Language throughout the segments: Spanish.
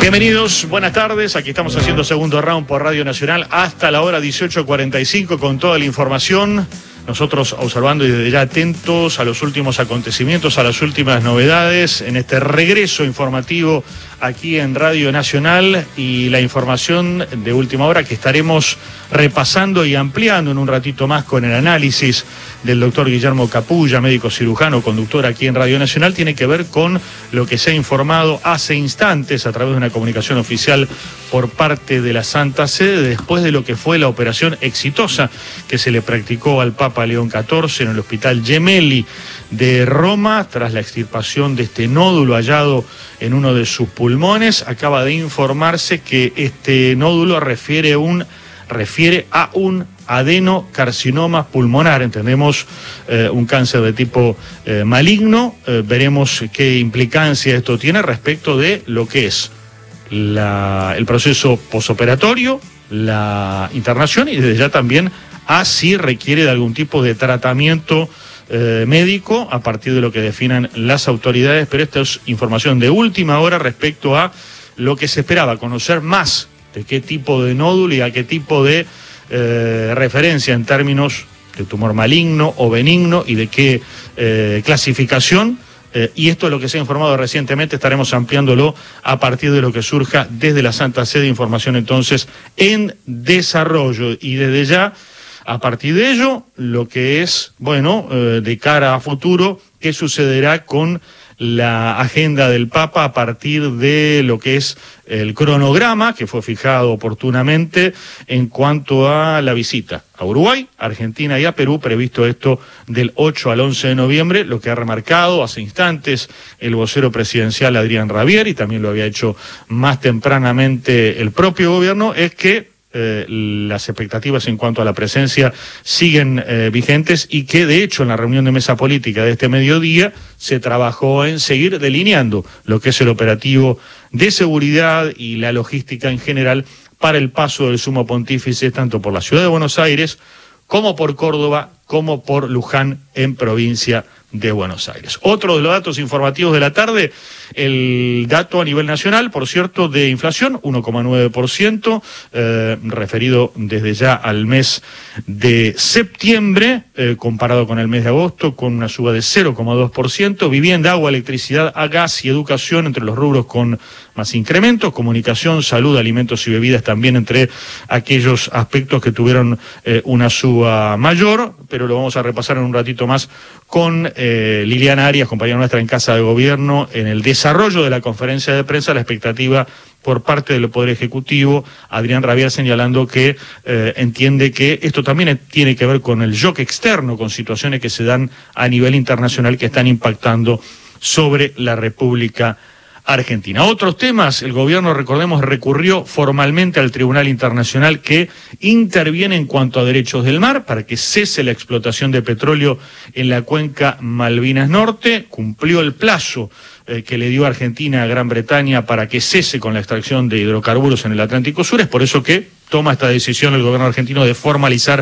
Bienvenidos, buenas tardes. Aquí estamos haciendo segundo round por Radio Nacional hasta la hora 18:45 con toda la información. Nosotros observando y desde ya atentos a los últimos acontecimientos, a las últimas novedades en este regreso informativo aquí en Radio Nacional y la información de última hora que estaremos repasando y ampliando en un ratito más con el análisis del doctor Guillermo Capulla, médico cirujano, conductor aquí en Radio Nacional, tiene que ver con lo que se ha informado hace instantes a través de una comunicación oficial por parte de la Santa Sede después de lo que fue la operación exitosa que se le practicó al Papa León XIV en el Hospital Gemelli de Roma tras la extirpación de este nódulo hallado en uno de sus pulmones. Acaba de informarse que este nódulo refiere a un adenocarcinoma pulmonar, entendemos un cáncer de tipo maligno. Veremos qué implicancia esto tiene respecto de lo que es el proceso posoperatorio, la internación y desde ya también si requiere de algún tipo de tratamiento médico a partir de lo que definan las autoridades, pero esta es información de última hora respecto a lo que se esperaba, conocer más de qué tipo de nódulo y a qué tipo de referencia en términos de tumor maligno o benigno y de qué clasificación. Y esto es lo que se ha informado recientemente, estaremos ampliándolo a partir de lo que surja desde la Santa Sede, información entonces en desarrollo y desde ya, a partir de ello, lo que es, de cara a futuro, qué sucederá con la agenda del Papa a partir de lo que es el cronograma que fue fijado oportunamente en cuanto a la visita a Uruguay, Argentina y a Perú, previsto esto del 8 al 11 de noviembre, lo que ha remarcado hace instantes el vocero presidencial Adrián Rabier, y también lo había hecho más tempranamente el propio gobierno, es que las expectativas en cuanto a la presencia siguen vigentes y que de hecho en la reunión de mesa política de este mediodía se trabajó en seguir delineando lo que es el operativo de seguridad y la logística en general para el paso del Sumo Pontífice tanto por la ciudad de Buenos Aires como por Córdoba como por Luján en provincia de Buenos Aires. Otro de los datos informativos de la tarde, el dato a nivel nacional, por cierto, de inflación, 1,9%, referido desde ya al mes de septiembre, comparado con el mes de agosto, con una suba de 0,2%, vivienda, agua, electricidad, gas y educación entre los rubros con más incrementos, comunicación, salud, alimentos y bebidas también entre aquellos aspectos que tuvieron una suba mayor, pero lo vamos a repasar en un ratito más con Liliana Arias, compañera nuestra en Casa de Gobierno, en el desarrollo de la conferencia de prensa, la expectativa por parte del Poder Ejecutivo, Adrián Rabier señalando que entiende que esto también tiene que ver con el shock externo, con situaciones que se dan a nivel internacional que están impactando sobre la República Argentina. Otros temas, el gobierno, recordemos, recurrió formalmente al Tribunal Internacional que interviene en cuanto a derechos del mar para que cese la explotación de petróleo en la cuenca Malvinas Norte, cumplió el plazo que le dio Argentina a Gran Bretaña para que cese con la extracción de hidrocarburos en el Atlántico Sur, es por eso que toma esta decisión el gobierno argentino de formalizar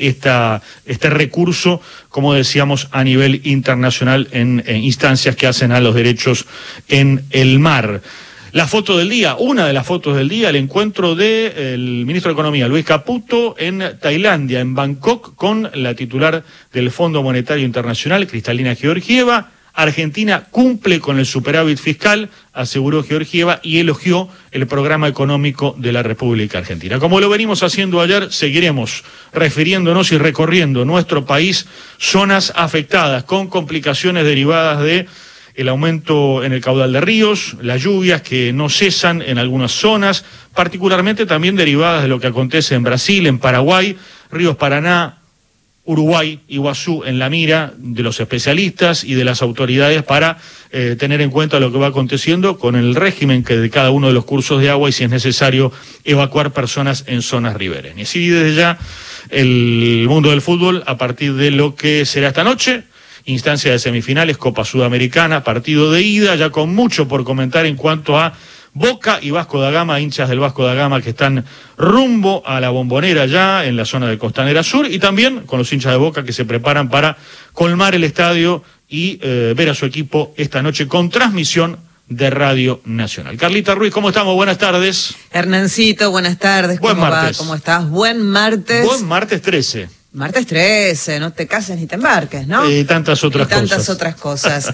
este recurso, como decíamos, a nivel internacional en instancias que hacen a los derechos en el mar. La foto del día, una de las fotos del día, el encuentro del ministro de Economía, Luis Caputo, en Tailandia, en Bangkok, con la titular del Fondo Monetario Internacional, Kristalina Georgieva. Argentina cumple con el superávit fiscal, aseguró Georgieva, y elogió el programa económico de la República Argentina. Como lo venimos haciendo ayer, seguiremos refiriéndonos y recorriendo nuestro país, zonas afectadas con complicaciones derivadas de el aumento en el caudal de ríos, las lluvias que no cesan en algunas zonas, particularmente también derivadas de lo que acontece en Brasil, en Paraguay, ríos Paraná, Uruguay, Iguazú en la mira de los especialistas y de las autoridades para tener en cuenta lo que va aconteciendo con el régimen que de cada uno de los cursos de agua y si es necesario evacuar personas en zonas ribereñas. Y así desde ya el mundo del fútbol a partir de lo que será esta noche, instancia de semifinales, Copa Sudamericana, partido de ida, ya con mucho por comentar en cuanto a Boca y Vasco da Gama, hinchas del Vasco da Gama que están rumbo a la Bombonera ya en la zona de Costanera Sur, y también con los hinchas de Boca que se preparan para colmar el estadio y ver a su equipo esta noche con transmisión de Radio Nacional. Carlita Ruiz, ¿cómo estamos? Buenas tardes. Hernancito, buenas tardes. Buen martes. ¿Cómo estás? Buen martes. Buen martes 13. Martes 13, no te cases ni te embarques, ¿no? Y tantas otras cosas.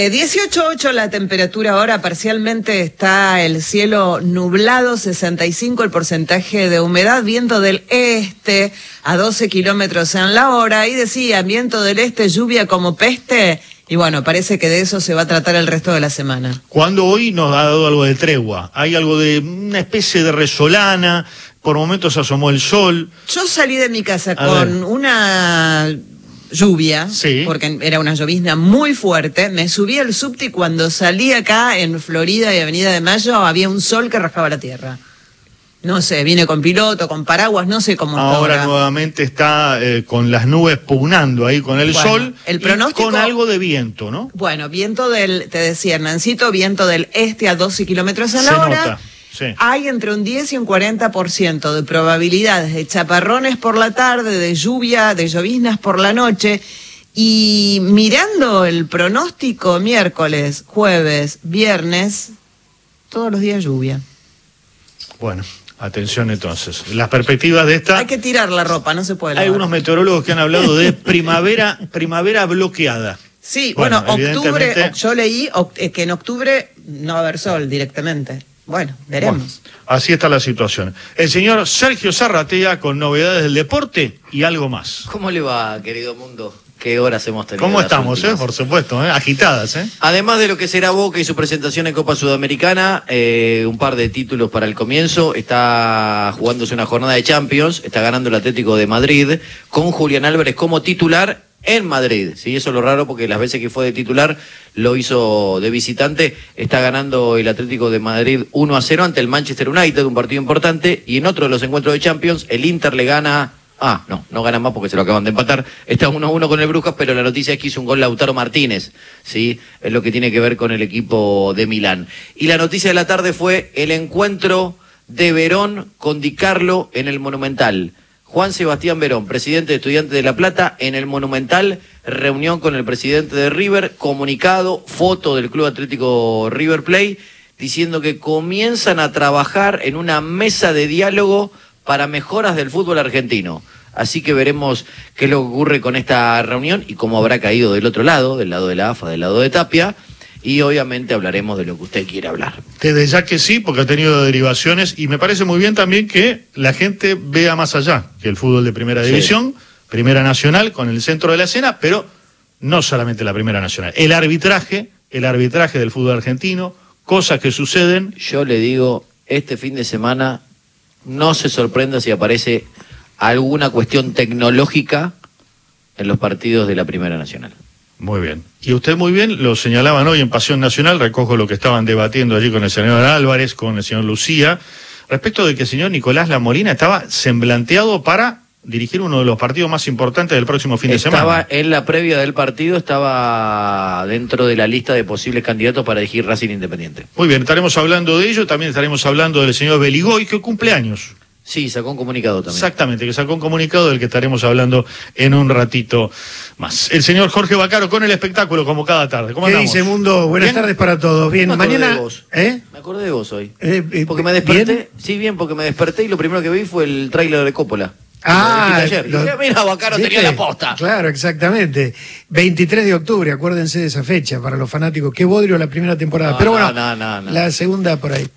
18.8 la temperatura ahora, parcialmente está el cielo nublado, 65 el porcentaje de humedad, viento del este a 12 kilómetros en la hora, y decía, viento del este, lluvia como peste, y bueno, parece que de eso se va a tratar el resto de la semana. Cuando hoy nos ha dado algo de tregua, hay algo de una especie de resolana. Por momentos asomó el sol. Yo salí de mi casa con una lluvia, sí, porque era una llovizna muy fuerte. Me subí al subte y cuando salí acá en Florida y Avenida de Mayo había un sol que rascaba la tierra. No sé, vine con piloto, con paraguas, no sé cómo está ahora. Nuevamente está con las nubes pugnando ahí con el sol, el pronóstico, y con algo de viento, ¿no? Bueno, viento te decía Hernancito, viento del este a 12 kilómetros en la hora. Nota. Sí. Hay entre un 10 y un 40% de probabilidades de chaparrones por la tarde, de lluvia, de lloviznas por la noche. Y mirando el pronóstico, miércoles, jueves, viernes, todos los días lluvia. Bueno, atención entonces. Las perspectivas de esta... Hay que tirar la ropa, no se puede lavar. Hay unos meteorólogos que han hablado de primavera bloqueada. Sí, bueno, octubre, yo leí que en octubre no va a haber sol directamente. Bueno, veremos. Bueno, así está la situación. El señor Sergio Zarratea con novedades del deporte y algo más. ¿Cómo le va, querido mundo? ¿Qué horas hemos tenido? ¿Cómo estamos, por supuesto, agitadas, Además de lo que será Boca y su presentación en Copa Sudamericana, un par de títulos para el comienzo. Está jugándose una jornada de Champions, está ganando el Atlético de Madrid, con Julián Álvarez como titular en Madrid, sí, eso es lo raro porque las veces que fue de titular lo hizo de visitante. Está ganando el Atlético de Madrid 1-0 ante el Manchester United, un partido importante, y en otro de los encuentros de Champions el Inter le gana, no gana más porque se lo acaban de empatar, está 1-1 con el Brujas, pero la noticia es que hizo un gol Lautaro Martínez, sí, es lo que tiene que ver con el equipo de Milán. Y la noticia de la tarde fue el encuentro de Verón con Di Carlo en el Monumental. Juan Sebastián Verón, presidente de Estudiantes de La Plata, en el Monumental, reunión con el presidente de River, comunicado, foto del Club Atlético River Plate, diciendo que comienzan a trabajar en una mesa de diálogo para mejoras del fútbol argentino. Así que veremos qué es lo que ocurre con esta reunión y cómo habrá caído del otro lado, del lado de la AFA, del lado de Tapia. Y obviamente hablaremos de lo que usted quiere hablar. Desde ya que sí, porque ha tenido derivaciones, y me parece muy bien también que la gente vea más allá que el fútbol de primera división, primera nacional, con el centro de la escena, pero no solamente la primera nacional. El arbitraje del fútbol argentino, cosas que suceden. Yo le digo, este fin de semana no se sorprenda si aparece alguna cuestión tecnológica en los partidos de la primera nacional. Muy bien. Y usted muy bien lo señalaban hoy en Pasión Nacional, recojo lo que estaban debatiendo allí con el señor Álvarez, con el señor Lucía, respecto de que el señor Nicolás Lamolina estaba semblanteado para dirigir uno de los partidos más importantes del próximo fin de semana. Estaba en la previa del partido, estaba dentro de la lista de posibles candidatos para dirigir Racing Independiente. Muy bien, estaremos hablando de ello, también estaremos hablando del señor Beligoy, que cumple años. Sí, sacó un comunicado también. Exactamente, que sacó un comunicado del que estaremos hablando en un ratito más. El señor Jorge Vaccaro con el espectáculo, como cada tarde. ¿Cómo andamos? ¿Qué dice, Mundo? Buenas tardes para todos. Bien, mañana... Me acordé de vos hoy. Porque me desperté. ¿Bien? Sí, bien, porque me desperté y lo primero que vi fue el tráiler de Coppola. Ayer. Mira, Vaccaro tenía la posta. Claro, exactamente. 23 de octubre, acuérdense de esa fecha para los fanáticos. Qué bodrio la primera temporada. Pero bueno, la segunda por ahí.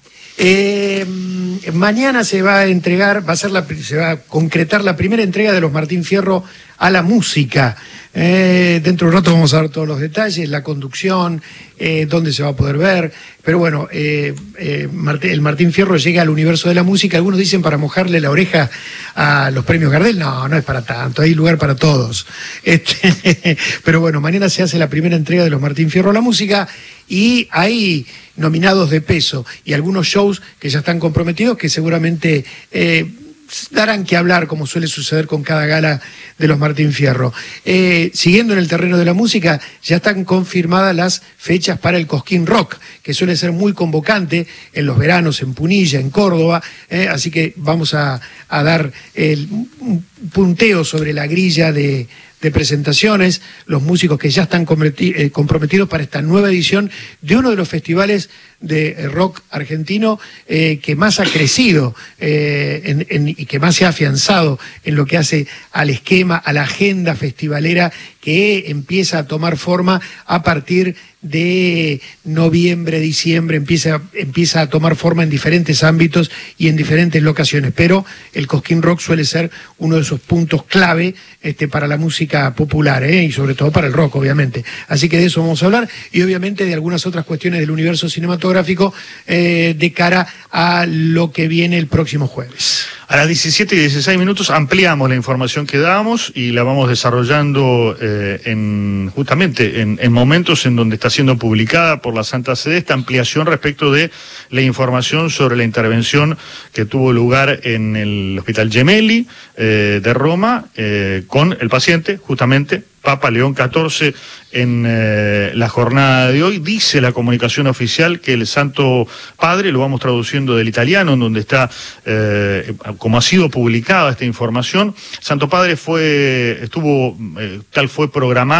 Mañana se va a entregar, se va a concretar la primera entrega de los Martín Fierro a la música. Dentro de un rato vamos a ver todos los detalles, la conducción, dónde se va a poder ver. Pero bueno, el Martín Fierro llega al universo de la música. Algunos dicen para mojarle la oreja a los premios Gardel. No es para tanto, hay lugar para todos. Pero bueno, mañana se hace la primera entrega de los Martín Fierro a la música y hay nominados de peso y algunos shows que ya están comprometidos que seguramente darán que hablar, como suele suceder con cada gala de los Martín Fierro. Siguiendo en el terreno de la música, ya están confirmadas las fechas para el Cosquín Rock, que suele ser muy convocante en los veranos en Punilla, en Córdoba, así que vamos a dar un punteo sobre la grilla de de presentaciones, los músicos que ya están comprometidos para esta nueva edición de uno de los festivales de rock argentino que más ha crecido y que más se ha afianzado en lo que hace al esquema, a la agenda festivalera que empieza a tomar forma a partir de noviembre, diciembre, empieza a tomar forma en diferentes ámbitos y en diferentes locaciones, pero el Cosquín Rock suele ser uno de esos puntos clave para la música popular, y sobre todo para el rock, obviamente. Así que de eso vamos a hablar, y obviamente de algunas otras cuestiones del universo cinematográfico de cara a lo que viene el próximo jueves. A las 17:16 ampliamos la información que dábamos y la vamos desarrollando justamente en momentos en donde está siendo publicada por la Santa Sede esta ampliación respecto de la información sobre la intervención que tuvo lugar en el Hospital Gemelli de Roma con el paciente, justamente Papa León XIV, en la jornada de hoy. Dice la comunicación oficial que el Santo Padre, lo vamos traduciendo del italiano, en donde está, como ha sido publicada esta información, Santo Padre fue programado